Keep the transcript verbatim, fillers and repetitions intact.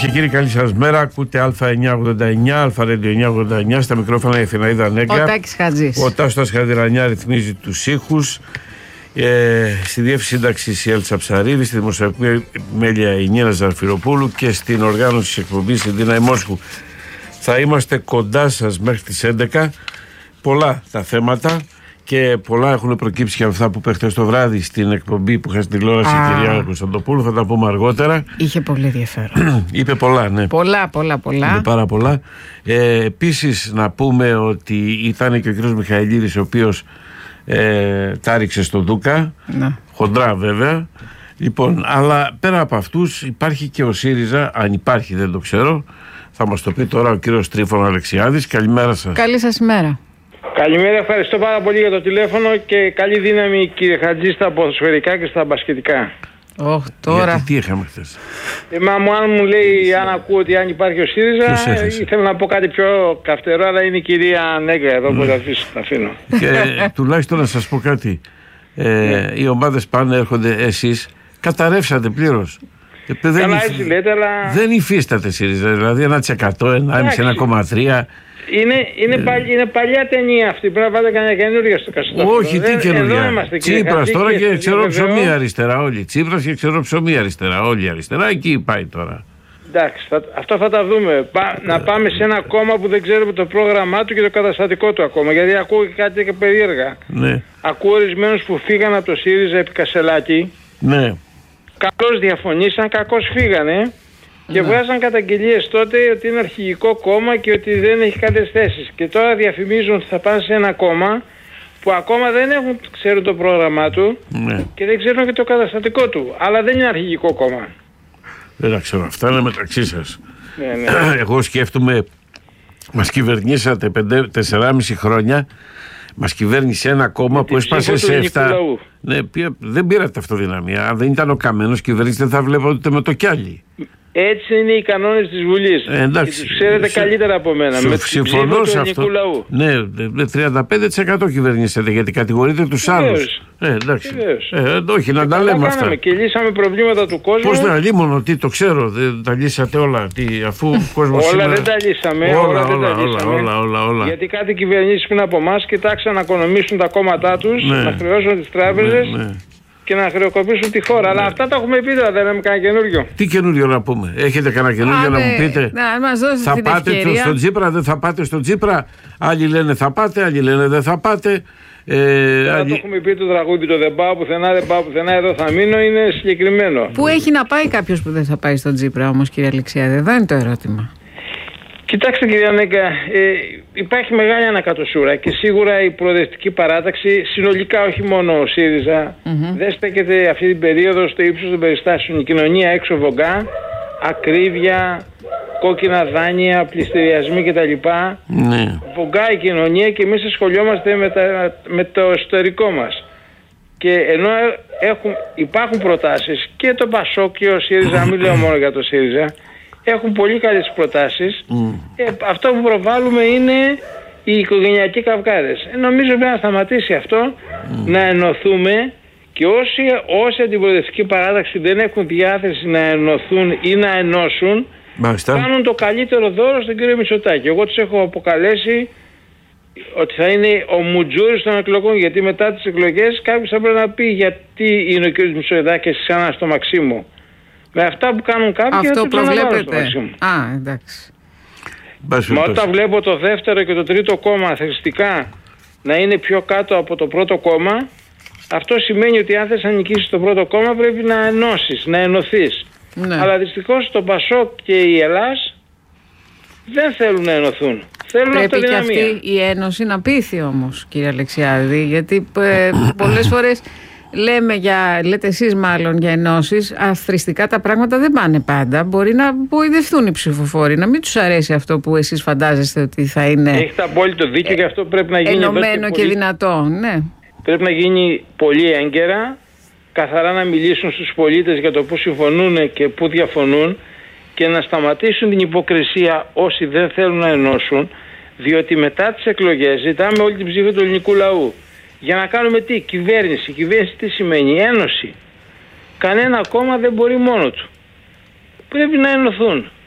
και κύριοι, καλή σας μέρα. Ακούτε Α εννιακόσια ογδόντα εννιά, Α Radio εννιακόσια ογδόντα εννιά, στα μικρόφωνα η Αθηναίδα Νέγκα. Ο Τάκης Χατζής. Ο Τάσος Χατζηρανιά ρυθμίζει τους ήχους. Ε, στη διεύθυνση σύνταξης η Έλτσα Ψαρίδη, στη δημοσιογραφική επιμέλεια η Νίνα Ζαρφυροπούλου και στην οργάνωση της εκπομπής η Δίνα Μόσχου. Θα είμαστε κοντά σας μέχρι τις έντεκα. Πολλά τα θέματα και πολλά έχουν προκύψει και αυτά που είπε χθες το βράδυ στην εκπομπή που είχα στην τηλεόραση η κυρία Κωνσταντοπούλου. Θα τα πούμε αργότερα. Είχε πολύ ενδιαφέρον. Είπε πολλά, ναι. Πολλά, πολλά, πολλά. Είπε πάρα πολλά. Ε, επίσης να πούμε ότι ήταν και ο κύριος Μιχαηλίδης, ο οποίος ε, τάριξε στο Δούκα. Ναι. Χοντρά βέβαια. Λοιπόν, αλλά πέρα από αυτούς υπάρχει και ο ΣΥΡΙΖΑ, αν υπάρχει δεν το ξέρω. Θα μας το πει τώρα ο κύριος Τρίφων Αλεξιάδης. Καλημέρα σας. Καλή σας ημέρα. Καλημέρα, ευχαριστώ πάρα πολύ για το τηλέφωνο και καλή δύναμη κύριε Χατζή στα ποδοσφαιρικά και στα μπασκετικά. Oh, τώρα. Γιατί τι είχαμε χθες? Ε, μα μου, αν μου λέει, αν ακούω ότι αν υπάρχει ο ΣΥΡΙΖΑ, ήθελα να πω κάτι πιο καυτερό, αλλά είναι η κυρία Νέγκα εδώ, ναι, που θα αφήνω. Και τουλάχιστον να σας πω κάτι. Ε, ναι. Οι ομάδες πάνε, έρχονται, εσείς καταρρεύσατε πλήρως. Καλά, έτσι λέτε, αλλά δεν υφίσταται ΣΥΡΙΖΑ, δηλαδή ένα τοις εκατό, ένα κόμμα πέντε, ένα κόμμα τρία. Είναι, είναι, ε, παλι, είναι παλιά ταινία αυτή. Πρέπει να βάλετε κανένα καινούργια στο καστό. Όχι, τι καινούργια. Τσίπρας τώρα και, και ξέρω ψωμί αριστερά όλοι. Τσίπρας και ξέρω ψωμί αριστερά όλοι. Αριστερά εκεί πάει τώρα. Εντάξει, θα, αυτό θα τα δούμε. Πα, να πάμε σε ένα κόμμα που δεν ξέρουμε το πρόγραμμά του και το καταστατικό του ακόμα. Γιατί ακούω και κάτι και περίεργα. Ναι. Ακούω ορισμένους που φύγαν από το ΣΥΡΙΖΑ επί Κασελάκη. Ναι. Καλώς διαφωνήσαν, κακώς φύγανε. Και ναι, βγάζαν καταγγελίες τότε ότι είναι αρχηγικό κόμμα και ότι δεν έχει καλές θέσεις. Και τώρα διαφημίζουν ότι θα πάνε σε ένα κόμμα που ακόμα δεν έχουν, ξέρουν το πρόγραμμά του, ναι, και δεν ξέρουν και το καταστατικό του. Αλλά δεν είναι αρχηγικό κόμμα. Δεν τα ξέρω. Αυτά είναι μεταξύ σας. Ναι, ναι. Εγώ σκέφτομαι, μας κυβερνήσατε τεσσεράμισι χρόνια. Μας κυβέρνησε ένα κόμμα με που έσπασε σε εφτά. Ναι, δεν πήρατε αυτοδυναμία. Αν δεν ήταν ο Καμένος κυβέρνηση, δεν θα βλέπατε με το κιάλι. Έτσι είναι οι κανόνες της Βουλής. Ε, εντάξει. Και τους ξέρετε σε... καλύτερα από μένα. Σου, με συμφωνώ σε αυτό. Λαού. Ναι, με τριάντα πέντε τοις εκατό κυβερνήσατε γιατί κατηγορείτε τους άλλους. Ε, εντάξει. Ε, όχι, να τα λέμε αυτά. Και λύσαμε προβλήματα του κόσμου. Πώς να λύμωνο, τι το ξέρω, δεν τα λύσατε όλα. Τι, αφού ο κόσμος όλα σήμερα... δεν τα λύσαμε. Όλα, όλα, όλα, δεν όλα, τα λύσαμε. όλα, όλα, όλα. Γιατί κάτι κυβερνήσεις πριν από εμάς κοιτάξαν να οικονομήσουν τα κόμματά τους, ναι, να χρεώσουν τις τράπεζες. Ναι, ναι, και να χρεοκοπήσουν τη χώρα. Ναι. Αλλά αυτά τα έχουμε πει τώρα, δεν έχουμε κανένα καινούριο. Τι καινούριο να πούμε? Έχετε κανένα καινούριο να μου πείτε? Να μας δώσετε θα την πάτε ευκαιρία. στον Τσίπρα, δεν θα πάτε στον Τσίπρα? Άλλοι λένε θα πάτε, άλλοι λένε δεν θα πάτε. Ε, άλλοι... Το έχουμε πει το τραγούδι, το δεν πάω πουθενά, δεν πάω πουθενά, εδώ θα μείνω, είναι συγκεκριμένο. Πού έχει να πάει κάποιος που δεν θα πάει στον Τσίπρα όμως, κύριε Αλεξιάδη? Εδώ είναι το ερώτημα. Κοιτάξτε κυρία Νέγκα, ε, υπάρχει μεγάλη ανακατοσούρα και σίγουρα η προοδευτική παράταξη, συνολικά όχι μόνο ο ΣΥΡΙΖΑ, mm-hmm, δεν στέκεται αυτή την περίοδο στο ύψος των περιστάσεων. Η κοινωνία έξω βογκά, ακρίβεια, κόκκινα δάνεια, πληστηριασμοί κτλ. Ναι. Βογκά η κοινωνία και εμείς ασχολιόμαστε με, τα, με το εσωτερικό μας. Και ενώ έχουν, υπάρχουν προτάσεις και το ΠΑΣΟΚ και ο ΣΥΡΙΖΑ, μην λέω μόνο για το ΣΥΡΙΖΑ, έχουν πολύ καλές προτάσεις. Mm. Ε, αυτό που προβάλλουμε είναι οι οικογενειακοί καυγάδες. Ε, νομίζω πρέπει να σταματήσει αυτό, mm, να ενωθούμε και όσοι, όσοι αντιπροοδευτική παράταξη δεν έχουν διάθεση να ενωθούν ή να ενώσουν, μάλιστα, κάνουν το καλύτερο δώρο στον κύριο Μητσοτάκη. Εγώ τους έχω αποκαλέσει ότι θα είναι ο Μουτζούρης των εκλογών, γιατί μετά τις εκλογές κάποιος θα πρέπει να πει γιατί είναι ο κύριος Μητσοτάκης ξανά στο Μαξίμου. Με αυτά που κάνουν κάποιοι, αυτό προβλέπετε. Α, εντάξει. Μα όταν βλέπω το δεύτερο και το τρίτο κόμμα θρηστικά να είναι πιο κάτω από το πρώτο κόμμα, αυτό σημαίνει ότι αν θες να νικήσεις το πρώτο κόμμα πρέπει να ενώσεις, να ενωθείς. Ναι. Αλλά δυστυχώς το ΠΑΣΟΚ και η Ελλάς δεν θέλουν να ενωθούν. Θέλουν πρέπει και αυτή η ένωση να πείθει όμως, κύριε Αλεξιάδη, γιατί ε, πολλές φορές λέμε για, λέτε εσείς μάλλον για ενώσεις, αθρηστικά τα πράγματα δεν πάνε πάντα. Μπορεί να βοηθευτούν οι ψηφοφόροι, να μην τους αρέσει αυτό που εσείς φαντάζεστε ότι θα είναι. Έχετε απόλυτο δίκιο, και αυτό πρέπει να γίνει ενωμένο και, και δυνατό. Ναι. Πρέπει να γίνει πολύ έγκαιρα, καθαρά να μιλήσουν στους πολίτες για το που συμφωνούν και που διαφωνούν και να σταματήσουν την υποκρισία όσοι δεν θέλουν να ενώσουν, διότι μετά τις εκλογές ζητάμε όλη την ψήφο του ελληνικού λαού. Για να κάνουμε τι? Κυβέρνηση. Κυβέρνηση τι σημαίνει? Ένωση. Κανένα κόμμα δεν μπορεί μόνο του. Πρέπει να ενωθούν.